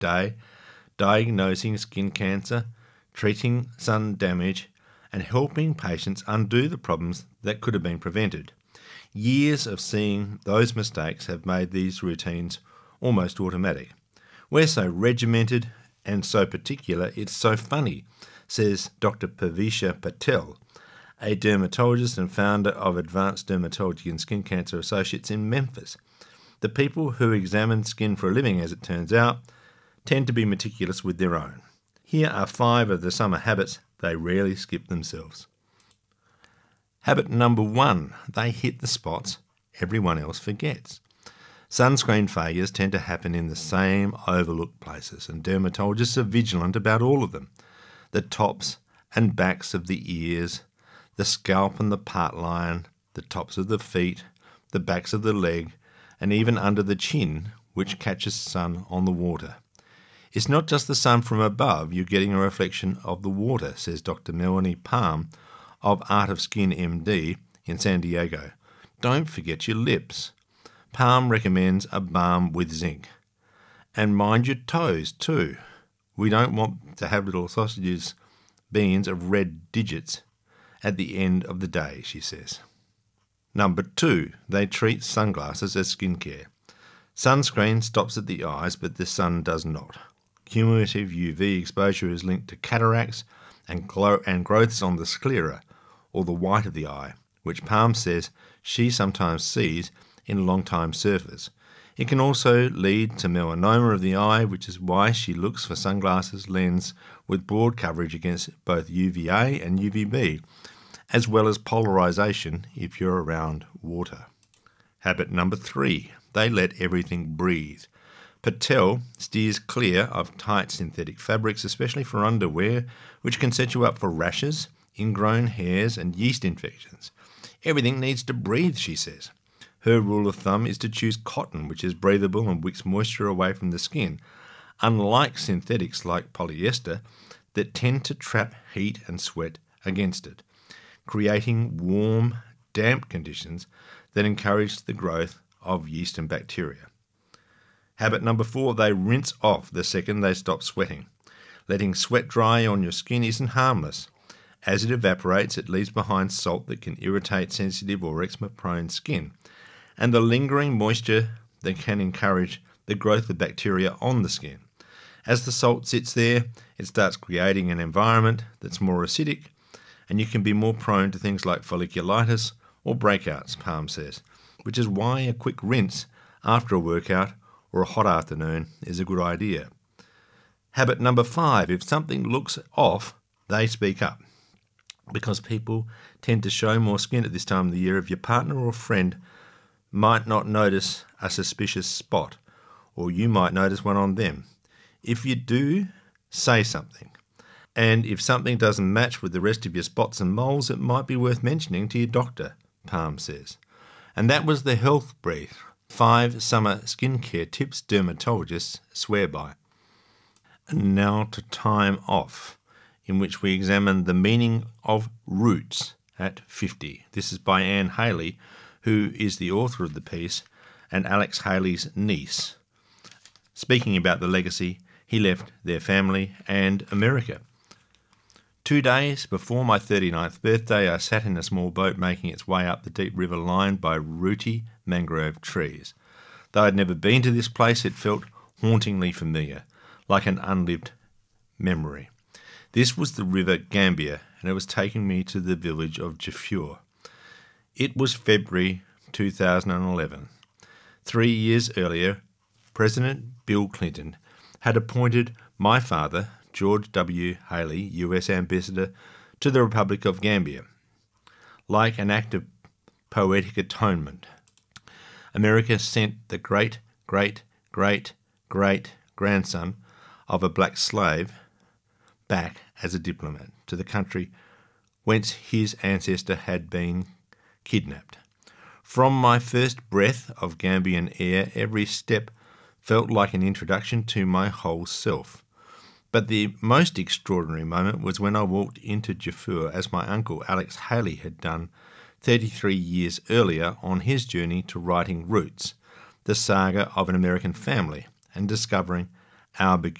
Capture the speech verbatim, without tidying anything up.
day, diagnosing skin cancer, treating sun damage, and helping patients undo the problems that could have been prevented. Years of seeing those mistakes have made these routines almost automatic. We're so regimented and so particular, it's so funny, says Doctor Pavisha Patel, a dermatologist and founder of Advanced Dermatology and Skin Cancer Associates in Memphis. The people who examine skin for a living, as it turns out, tend to be meticulous with their own. Here are five of the summer habits they rarely skip themselves. Habit number one, they hit the spots everyone else forgets. Sunscreen failures tend to happen in the same overlooked places, and dermatologists are vigilant about all of them. The tops and backs of the ears, the scalp and the part line, the tops of the feet, the backs of the leg, and even under the chin, which catches sun on the water. It's not just the sun from above, you're getting a reflection of the water, says Doctor Melanie Palm of Art of Skin M D in San Diego. Don't forget your lips. Palm recommends a balm with zinc. And mind your toes too. We don't want to have little sausages, beans of red digits at the end of the day, she says. Number two, they treat sunglasses as skincare. Sunscreen stops at the eyes, but the sun does not. Cumulative U V exposure is linked to cataracts and, glow and growths on the sclera, or the white of the eye, which Palm says she sometimes sees in long-time surfers. It can also lead to melanoma of the eye, which is why she looks for sunglasses lens with broad coverage against both U V A and U V B, as well as polarization if you're around water. Habit number three, they let everything breathe. Patel steers clear of tight synthetic fabrics, especially for underwear, which can set you up for rashes, ingrown hairs and yeast infections. Everything needs to breathe, she says. Her rule of thumb is to choose cotton, which is breathable and wicks moisture away from the skin, unlike synthetics like polyester that tend to trap heat and sweat against it, creating warm, damp conditions that encourage the growth of yeast and bacteria. Habit number four, they rinse off the second they stop sweating. Letting sweat dry on your skin isn't harmless. As it evaporates, it leaves behind salt that can irritate sensitive or eczema-prone skin, and the lingering moisture that can encourage the growth of bacteria on the skin. As the salt sits there, it starts creating an environment that's more acidic, and you can be more prone to things like folliculitis or breakouts, Palm says, which is why a quick rinse after a workout or a hot afternoon is a good idea. Habit number five, if something looks off, they speak up. Because people tend to show more skin at this time of the year, if your partner or friend might not notice a suspicious spot, or you might notice one on them. If you do, say something. And if something doesn't match with the rest of your spots and moles, it might be worth mentioning to your doctor, Palm says. And that was the Health Brief, five summer skincare tips dermatologists swear by. And now to Time Off, in which we examine the meaning of roots at fifty. This is by Anne Haley, who is the author of the piece, and Alex Haley's niece, speaking about the legacy he left their family and America. Two days before my thirty-ninth birthday, I sat in a small boat making its way up the deep river lined by rooty mangrove trees. Though I'd never been to this place, it felt hauntingly familiar, like an unlived memory. This was the River Gambia, and it was taking me to the village of Jafur. It was February two thousand eleven. Three years earlier, President Bill Clinton had appointed my father, George W. Haley, U S Ambassador to the Republic of Gambia. Like an act of poetic atonement, America sent the great, great, great, great grandson of a black slave back as a diplomat to the country whence his ancestor had been kidnapped. From my first breath of Gambian air, every step felt like an introduction to my whole self. But the most extraordinary moment was when I walked into Jafur as my uncle Alex Haley had done thirty-three years earlier on his journey to writing Roots, the saga of an American family, and discovering our